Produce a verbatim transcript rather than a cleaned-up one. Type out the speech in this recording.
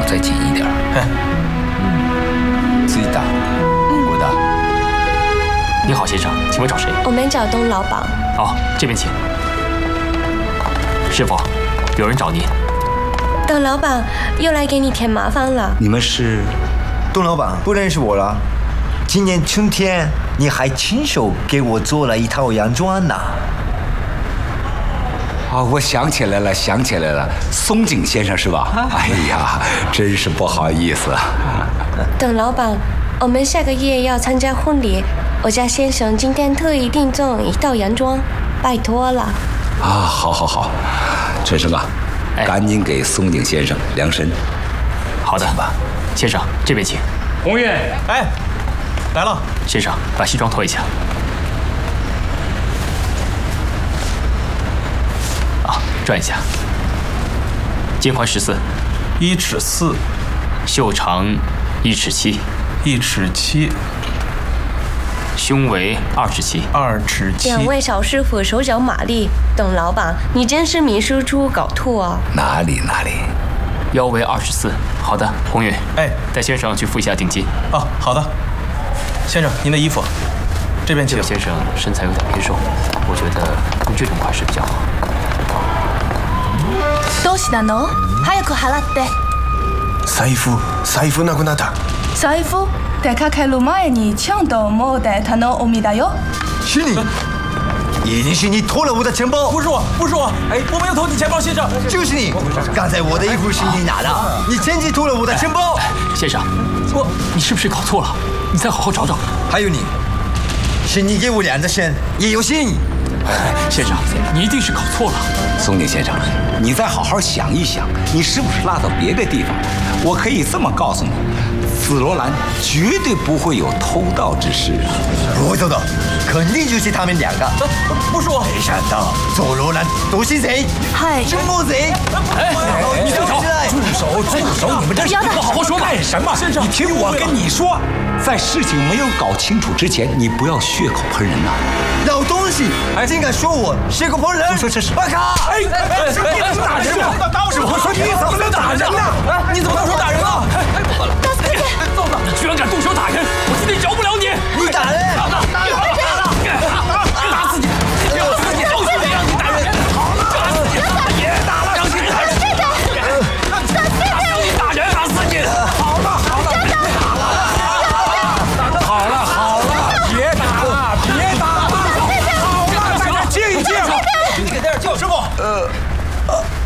再紧一点。嗯，自己打。我打。 你好，先生，请问找谁？ 我们找董老板。 好，这边请。师傅，有人找您。 董老板又来给你添麻烦了。 你们是？ 董老板不认识我了。今年春天你还亲手给我做了一套洋装呢。 啊，我想起来了，想起来了，松井先生是吧？哎呀，真是不好意思。 董老板，我们下个月要参加婚礼，我家先生今天特意定做一套洋装，拜托了。 啊，好好好，陈生啊，哎、赶紧给松井先生量身。 好的吧，先生这边请。 红运， 哎，来了。 先生，把西装脱一下。转一下，肩宽十四， 一尺四， 袖长一尺七， 一尺七， 胸围二尺七， 二尺七。 两位小师傅手脚马利，董老板，你真是秘书处搞错啊！ 哪里哪里， 腰围二十四。好的，红云， 哎， 带先生去付一下定金。 哦，好的。先生，您的衣服，这边请。 这位先生身材有点偏瘦，我觉得用这种款式比较好。 どうしたの？早く払って。 財布、財布なくなった。 財布？出かける前にちゃんと持って頼みだよ。 是你，一定是你偷了我的钱包。 不是我，不是我，哎，我没有偷你钱包，先生。 就是你，刚才我的衣服是你拿的，你趁机偷了我的钱包。 先生，我你是不是搞错了？你再好好找找。 还有你，是你给我量的身，也有心。 先生，你一定是搞错了。 松井先生，你再好好想一想，你是不是落到别的地方了？我可以这么告诉你，紫罗兰绝对不会有偷盗之事啊！ 我知道，肯定就是他们两个。 不是我。 没想到紫罗兰都是谁？ 嗨， 是木贼！ 哎，你住手！ 住手！住手！你们这是不好好说干什么？先生，你听我跟你说，在事情没有搞清楚之前，你不要血口喷人呐！ 老东西，竟敢说我血口喷人！ 我说这是巴卡！ 哎哎，你怎么打人了？ 师傅， 我说你怎么能打人呢？ 你怎么能